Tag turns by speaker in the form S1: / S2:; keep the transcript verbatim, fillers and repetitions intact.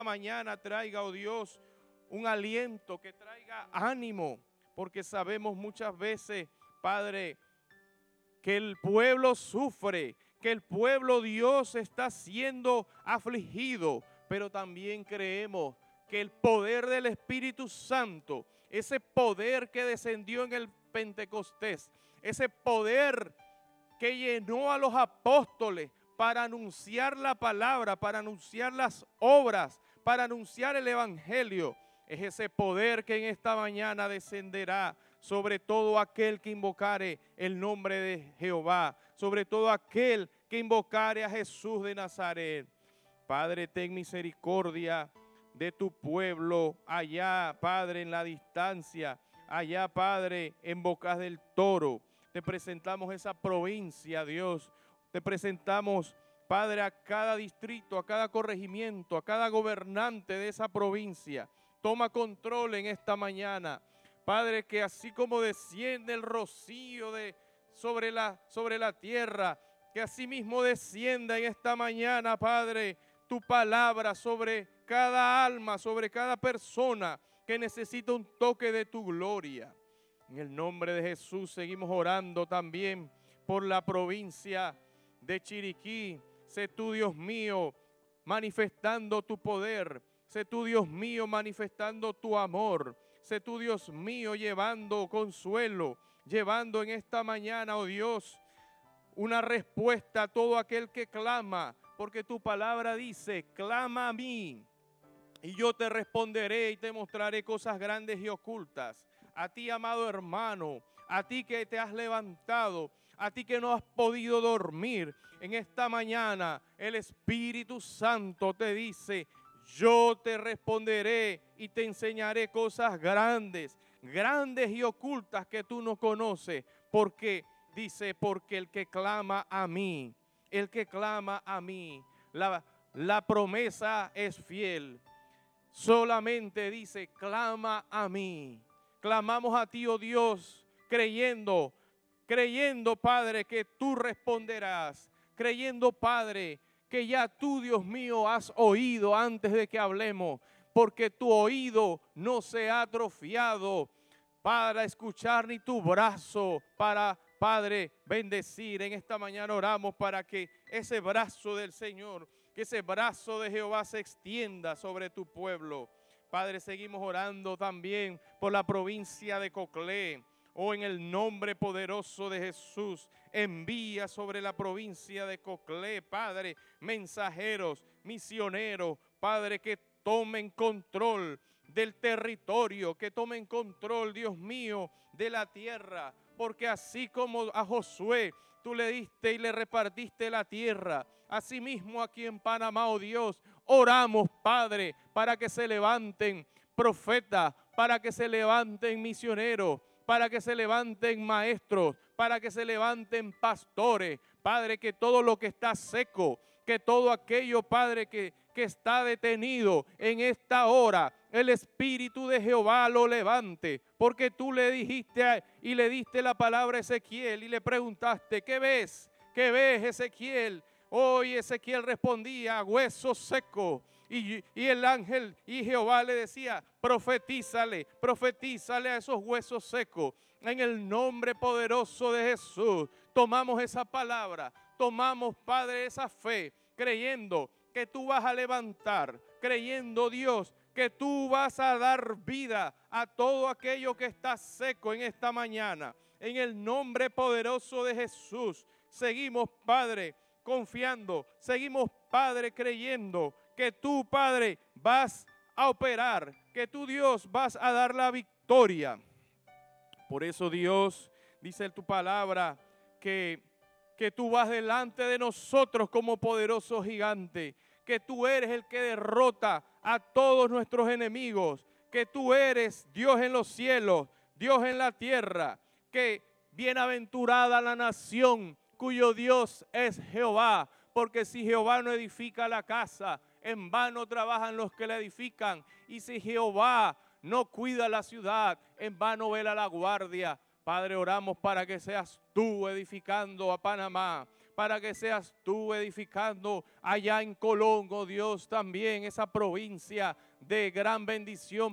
S1: mañana traiga, oh Dios, un aliento, que traiga ánimo, porque sabemos muchas veces, Padre, que el pueblo sufre, que el pueblo, Dios, está siendo afligido, pero también creemos que el poder del Espíritu Santo, ese poder que descendió en el Pentecostés, ese poder que llenó a los apóstoles para anunciar la palabra, para anunciar las obras, para anunciar el evangelio, es ese poder que en esta mañana descenderá sobre todo aquel que invocare el nombre de Jehová, sobre todo aquel que invocare a Jesús de Nazaret. Padre, ten misericordia de tu pueblo allá, Padre, en la distancia, allá, Padre, en Bocas del Toro. Te presentamos esa provincia, Dios. Te presentamos, Padre, a cada distrito, a cada corregimiento, a cada gobernante de esa provincia. Toma control en esta mañana. Padre, que así como desciende el rocío de, sobre, la, sobre la tierra, que así mismo descienda en esta mañana, Padre, tu palabra sobre cada alma, sobre cada persona que necesita un toque de tu gloria. En el nombre de Jesús seguimos orando también por la provincia de Chiriquí. Sé tú, Dios mío, manifestando tu poder. Sé tú, Dios mío, manifestando tu amor. Sé tú, Dios mío, llevando consuelo, llevando en esta mañana, oh Dios, una respuesta a todo aquel que clama, porque tu palabra dice, clama a mí y yo te responderé y te mostraré cosas grandes y ocultas. A ti, amado hermano, a ti que te has levantado, a ti que no has podido dormir, en esta mañana el Espíritu Santo te dice, yo te responderé y te enseñaré cosas grandes, grandes y ocultas que tú no conoces, porque dice, porque el que clama a mí, el que clama a mí, la, la promesa es fiel. Solamente dice, clama a mí. Clamamos a ti, oh Dios, creyendo, creyendo, Padre, que tú responderás. Creyendo, Padre, que ya tú, Dios mío, has oído antes de que hablemos, porque tu oído no se ha atrofiado para escuchar, ni tu brazo para, Padre, bendecir. En esta mañana oramos para que ese brazo del Señor, que ese brazo de Jehová se extienda sobre tu pueblo. Padre, seguimos orando también por la provincia de Coclé. Oh, en el nombre poderoso de Jesús, envía sobre la provincia de Coclé, Padre, mensajeros, misioneros, Padre, que tomen control del territorio, que tomen control, Dios mío, de la tierra, porque así como a Josué tú le diste y le repartiste la tierra, asimismo aquí en Panamá, oh Dios, oramos, Padre, para que se levanten profetas, para que se levanten misioneros, para que se levanten maestros, para que se levanten pastores, Padre, que todo lo que está seco, que todo aquello, Padre, que, que está detenido en esta hora, el Espíritu de Jehová lo levante, porque tú le dijiste a, y le diste la palabra a Ezequiel y le preguntaste, ¿qué ves? ¿Qué ves, Ezequiel? Hoy Ezequiel respondía, hueso seco. Y, y el ángel y Jehová le decía, profetízale, profetízale a esos huesos secos. En el nombre poderoso de Jesús, tomamos esa palabra, tomamos, Padre, esa fe, creyendo que tú vas a levantar, creyendo, Dios, que tú vas a dar vida a todo aquello que está seco en esta mañana. En el nombre poderoso de Jesús, seguimos, Padre, confiando, seguimos, Padre, creyendo que tú, Padre, vas a operar, que tú, Dios, vas a dar la victoria. Por eso, Dios, dice en tu palabra que, que tú vas delante de nosotros como poderoso gigante, que tú eres el que derrota a todos nuestros enemigos, que tú eres Dios en los cielos, Dios en la tierra, que bienaventurada la nación cuyo Dios es Jehová, porque si Jehová no edifica la casa, en vano trabajan los que la edifican, y si Jehová no cuida la ciudad, en vano vela la guardia. Padre, oramos para que seas tú edificando a Panamá, para que seas tú edificando allá en Colón, oh Dios, también esa provincia de gran bendición